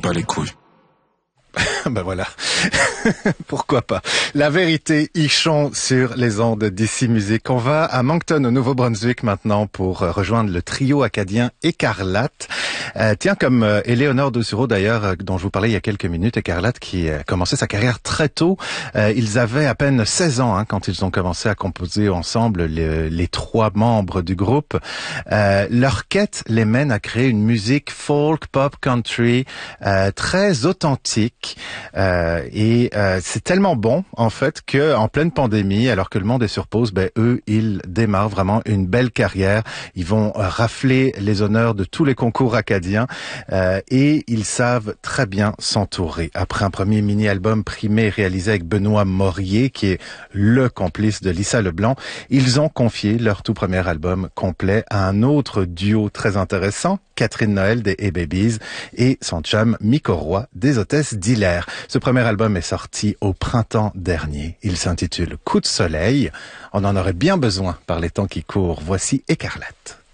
bats les couilles. Ben voilà, pourquoi pas. La vérité, Ichon sur les ondes d'Ici Musique. On va à Moncton, au Nouveau-Brunswick maintenant pour rejoindre le trio acadien Écarlate. Tiens, comme Éléonore Dousureau d'ailleurs, dont je vous parlais il y a quelques minutes, Écarlate qui a commencé sa carrière très tôt. Ils avaient à peine 16 ans quand ils ont commencé à composer ensemble les trois membres du groupe. Leur quête les mène à créer une musique folk, pop, country, très authentique. C'est tellement bon en fait que en pleine pandémie, alors que le monde est sur pause, eux ils démarrent vraiment une belle carrière. Ils vont rafler les honneurs de tous les concours acadiens et ils savent très bien s'entourer. Après un premier mini-album primé réalisé avec Benoît Morier, qui est le complice de Lisa Leblanc, ils ont confié leur tout premier album complet à un autre duo très intéressant, Catherine Noël des A-Babies et son chum Miko Roy des Hôtesses d'Hilaire. Ce premier album est sorti au printemps dernier. Il s'intitule Coup de soleil. On en aurait bien besoin par les temps qui courent. Voici Écarlate.